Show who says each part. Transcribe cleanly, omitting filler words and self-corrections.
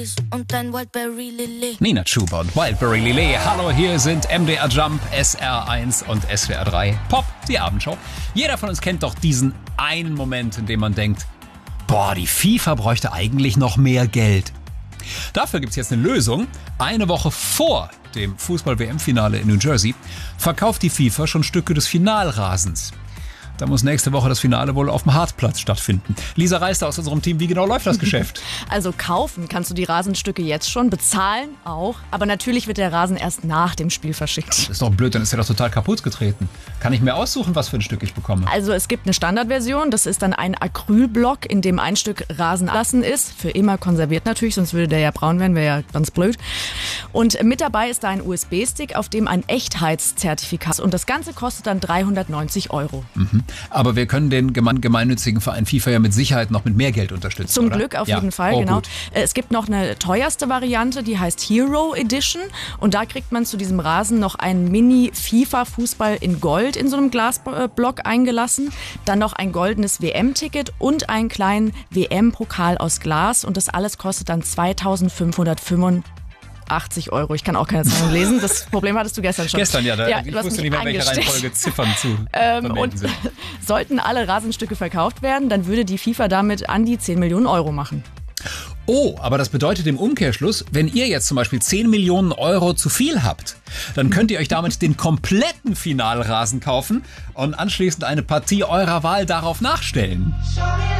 Speaker 1: Und ein Wildberry Lillet.
Speaker 2: Nina Chuba und Wildberry Lillet. Hallo, hier sind MDR Jump, SR1 und SWR 3. Pop, die Abendshow. Jeder von uns kennt doch diesen einen Moment, in dem man denkt, boah, die FIFA bräuchte eigentlich noch mehr Geld. Dafür gibt's jetzt eine Lösung. Eine Woche vor dem Fußball-WM-Finale in New Jersey verkauft die FIFA schon Stücke des Finalrasens. Da muss nächste Woche das Finale wohl auf dem Hartplatz stattfinden. Lisa Reister aus unserem Team, wie genau läuft das Geschäft?
Speaker 3: Also kaufen kannst du die Rasenstücke jetzt schon, bezahlen auch. Aber natürlich wird der Rasen erst nach dem Spiel verschickt.
Speaker 2: Das ist doch blöd, dann ist er doch total kaputt getreten. Kann ich mir aussuchen, was für ein Stück ich bekomme?
Speaker 3: Also es gibt eine Standardversion, das ist dann ein Acrylblock, in dem ein Stück Rasen lassen ist. Für immer konserviert natürlich, sonst würde der ja braun werden, wäre ja ganz blöd. Und mit dabei ist da ein USB-Stick, auf dem ein Echtheitszertifikat. Und das Ganze kostet dann 390 €.
Speaker 2: Mhm. Aber wir können den gemeinnützigen Verein FIFA ja mit Sicherheit noch mit mehr Geld unterstützen,
Speaker 3: Zum
Speaker 2: oder?
Speaker 3: Glück auf
Speaker 2: Ja.
Speaker 3: jeden Fall,
Speaker 2: Oh,
Speaker 3: genau.
Speaker 2: gut.
Speaker 3: Es gibt noch eine teuerste Variante, die heißt Hero Edition. Und da kriegt man zu diesem Rasen noch einen Mini-FIFA-Fußball in Gold in so einem Glasblock eingelassen. Dann noch ein goldenes WM-Ticket und einen kleinen WM-Pokal aus Glas. Und das alles kostet dann 2.585 €. Ich kann auch keine Zahlen lesen. Das Problem hattest du gestern schon.
Speaker 2: Gestern, ja. Ich
Speaker 3: du hast
Speaker 2: wusste
Speaker 3: mich
Speaker 2: nicht mehr, in welcher
Speaker 3: eingesteckt.
Speaker 2: Reihenfolge Ziffern zu vermelden
Speaker 3: Und
Speaker 2: sind.
Speaker 3: sollten alle Rasenstücke verkauft werden, dann würde die FIFA damit an die 10 Millionen € machen.
Speaker 2: Oh, aber das bedeutet im Umkehrschluss, wenn ihr jetzt zum Beispiel 10 Millionen € zu viel habt, dann könnt ihr euch damit den kompletten Finalrasen kaufen und anschließend eine Partie eurer Wahl darauf nachstellen.